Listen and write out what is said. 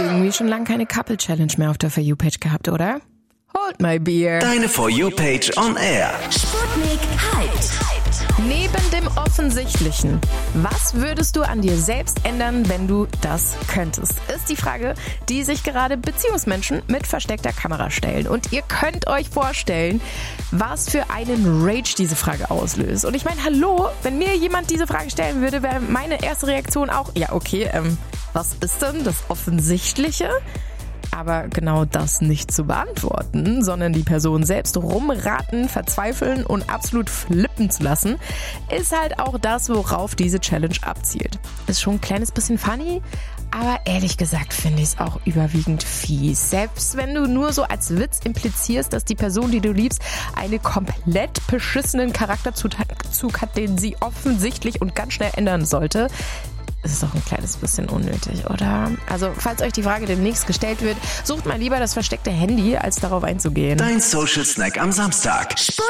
Irgendwie schon lange keine Couple-Challenge mehr auf der For You-Page gehabt, oder? Hold my beer. Deine For You-Page on Air. Sputnik Hyped. Neben dem Offensichtlichen, was würdest du an dir selbst ändern, wenn du das könntest? Ist die Frage, die sich gerade Beziehungsmenschen mit versteckter Kamera stellen. Und ihr könnt euch vorstellen, was für einen Rage diese Frage auslöst. Und ich meine, hallo, wenn mir jemand diese Frage stellen würde, wäre meine erste Reaktion auch, ja okay, was ist denn das Offensichtliche? Aber genau das nicht zu beantworten, sondern die Person selbst rumraten, verzweifeln und absolut flippen zu lassen, ist halt auch das, worauf diese Challenge abzielt. Ist schon ein kleines bisschen funny, aber ehrlich gesagt finde ich es auch überwiegend fies. Selbst wenn du nur so als Witz implizierst, dass die Person, die du liebst, einen komplett beschissenen Charakterzug hat, den sie offensichtlich und ganz schnell ändern sollte, ist doch ein kleines bisschen unnötig, oder? Also, falls euch die Frage demnächst gestellt wird, sucht mal lieber das versteckte Handy, als darauf einzugehen. Dein Social Snack am Samstag.